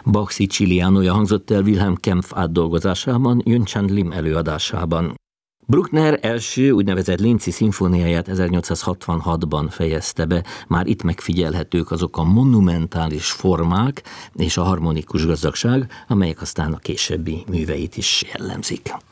Bach Sicilianoja hangzott el Wilhelm Kempff átdolgozásában, Jönchan Lim előadásában. Bruckner első úgynevezett Linci szimfóniáját 1866-ban fejezte be, már itt megfigyelhetők azok a monumentális formák és a harmonikus gazdagság, amelyek aztán a későbbi műveit is jellemzik.